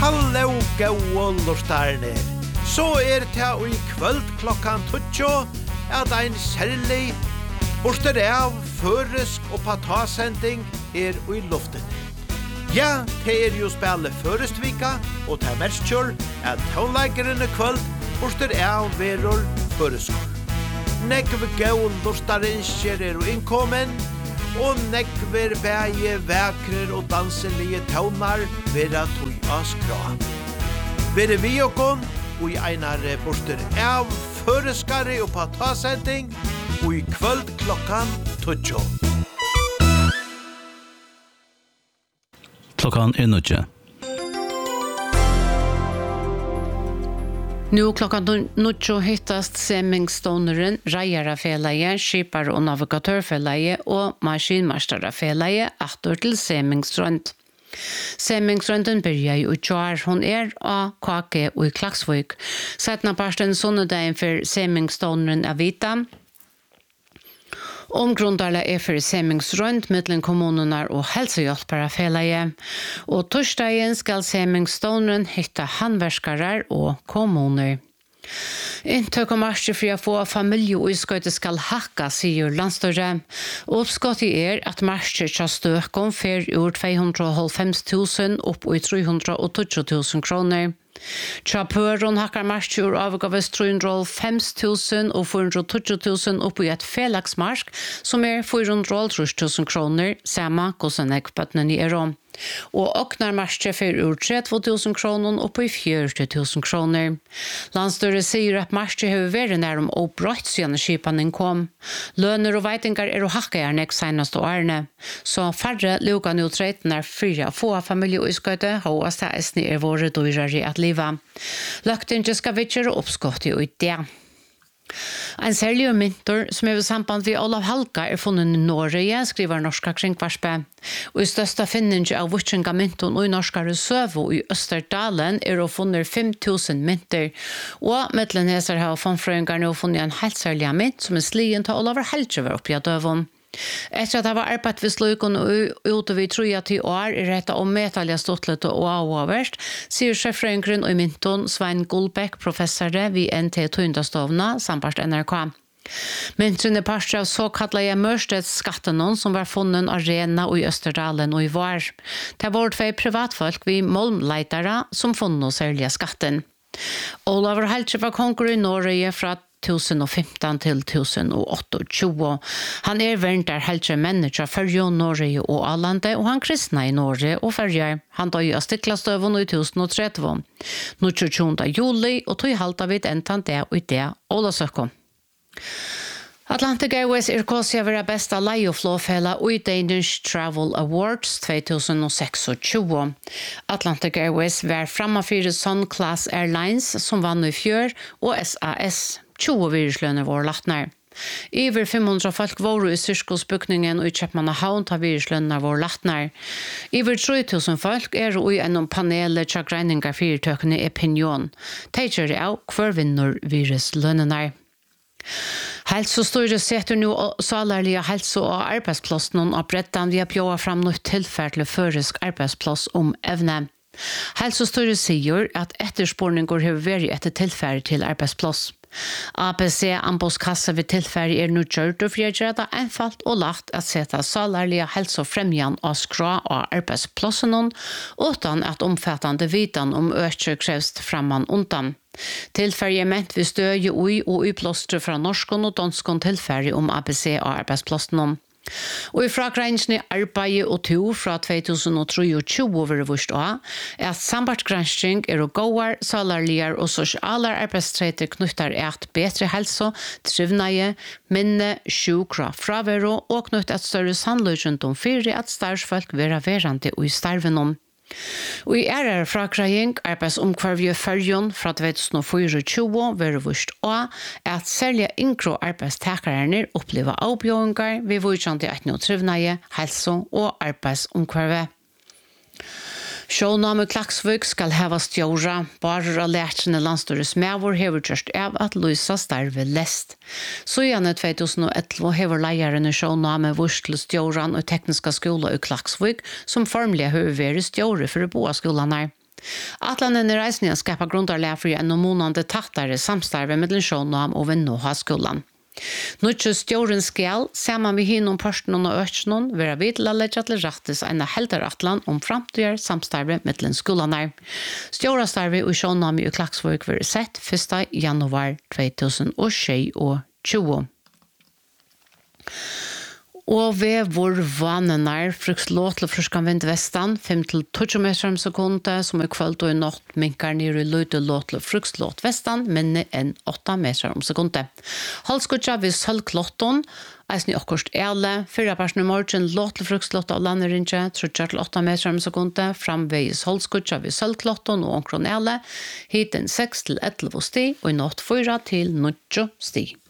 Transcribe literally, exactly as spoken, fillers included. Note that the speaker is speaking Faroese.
Hallo, gau lortarne. Så er det her i kvöld klokkan tutjo at ein særlig borster av føresk og patasending er i luften. Ja, det er jo spillet førestvika, og det er merskjør at tonleikeren i kvöld borster av veror føreskår. Nekve gau lortarinskjer er jo innkommen, og nekver bæge vækrer og danselige taunar vera tui av skra. Vere vi okon, og i einar borster av føreskare og patasending, og i kvöld klokkan tutjo. Klokkan er nødje. Nu klockan nutjo hittast Semingsstoneren, Reiarafelaget, Skipar- og Navigatørfelaget og Maskinmasterafelaget aftur til Semingstrønd. Semingstrønden byrja i utjar, hun er av Kake og i Klaksvøk. Setna parsten sunnedagen for Semingsstoneren av Vita. Omgrundarla er for Semingstrønd mittlen kommunerna og helsehjelparafelaget. Og torsdagen skal Semingsstoneren hitta handverskarar og kommuner. Inntøk og marsje for å få familie og skøyte skal hakka, sier landstøre. Oppskottet er at marsje til støkken fer ur to hundre og halvfems tusen opp i tre hundre og tjue tusen kroner. Tjapøren hakkar marsje ur avgaves tre hundre og halvfems tusen og fire hundre og tjue tusen opp i et felagsmarsk som er fire hundre og tre tusen kroner, samme hvordan ekpøttene er om. Og oknar marsje fer ur tretti tusen kroner opp i fjørti tusen kroner. Landstøre sier at marsje har vært nærum og brøtt siden skipanen kom. Løner og veitingar er å hakka gjerne senast og årene. Så færre lukan jo tretten er fria få familie og skøyte, og stedsni er våre dyrere at liva. Løktinge skal vitjer og oppskott i det. En særlig myntor som er ved samband ved Olav Halka er funnet i Norge, skriver Norska Kringvarspe. Og i største finning av vutsinga mynton og i Norska Reservo i Østerdalen er å funnet fem tusen mynter. Og Midtlenheser har fondfrøyngarne og funnet en helt særlig mynt som er slien til Olav Helgever oppi av døvun. Etter at jeg var arbeidt ved sløyken og ute ved troja til år er dette om metalja stortlet og avhåverst, sier sjefrøyngren og mynton Svein Gullbæk, professore ved N T Tøyndastovna, samt N R K. Myntren er parster av såkallega Mørsteds skattenon som var funnet arena og i Østerdalen og i var. Det var tvei privatfolk ved molmleitare som funnet særlige skatten. Olav Helge var konger i Norge fra tusen og femten til tusen og tjueåtte. Han er verndar helge manager for Norge og Ålande, og han kristna i Norge og Førjar. Han døg av Stiklastøven i tusen og tretti. Nå tjueåtte juli, og tog halta vid entan det og det Ålasøkko. Atlantic Airways er kåsig å være besta leioflåfela og i Danish Travel Awards tjuetusen og tjueseks. Atlantic Airways var frammafyrir Sun Class Airlines som vann i fjør, og S A S. tjue viruslønner var latnar. Iver fem hundre folk var i Syrskosbygningen og i Kjøpmannahavn ta viruslønner var latnar. Iver tre tusen folk er i ennom panelet til greiningar fyrtøkene i Pinjon. Teger av hver vinner viruslønner. Hälsostyret setter nu salarliga hälso- og arbeidsplassen av brettan vi har bjåa fram noe tilfærdelig føresk arbeidsplass om evne. Hälsostyret sier at etterspårninger har vært etter tilfære til arbeidsplass. A B C anbådskasse ved tilfære er nu gjørt og frigjørt det enfalt og lagt at sette salarliga helsefremjan av skra av arbeidsplassen utan at omfattande vitan om økje krevst framman undan. Tilfære er ment vi støye ui og uplåstre fra norskon og danskon tilfære om A B C og arbeidsplassen. Og i fragrensene arbeid og to fra tjuetusen og tjuetre over vårt år er at sambartgransking er å gåar, salarlier og sosiale arbeidstreiter knyttar et bedre helse, trivnaie, minne, sjukra, fravero og knytt et større sannløsjent om fire at starsfolk vera verande og i starvenom. Og i ærer fragrensing arbeidsomkvarvje førjon fra tjuetusen og tjuefire være vårt år er at særlig yngre arbeidstakerne opplever avbjøringer ved vårkjente etnå trivnaie, helse og arbeidsomkvarvje. Sjåname Klaksvøk skal heva stjåra, bare av lærkene landstøres medvår hever gjørst av at løsa starve lest. Så igjen i tjuetusen og elleve hever leierne sjåname vurs til stjåran og tekniska skola i Klaksvøk, som formelig har vært stjåre for å bo av skolan her. Atlanen er reisningen skapar grundarlega for en månande tattare samstarve mellom Sjånam og Vennoha-skolan. Nuttje stjåren skal, saman vi hinnom personen og økjennom, være vidla leggja til rattis en heldaratlan om framtida samstarve mellom skolanar. Stjårastarve og Sjånam i Klaksvåg vil sett første januar tjúgu. Og ved vår vanenar, frukt låt til fruskan vind vestan, fem til tjugo meter om sekunde, som i kvöld og i natt minkar nere i løyde låt til frukt låt vestan, men enn åtta meter om sekunde. Halskutja ved sølvklotton, eisen i okkurst ele, fyrra person i morgen låt til frukt låt av landerinje, trutjar til åtta meter om sekunde, framveis halskutja ved sølvklotton og omkron ele, hit en seks til elleve sti, og i natt fyra til nitjo sti.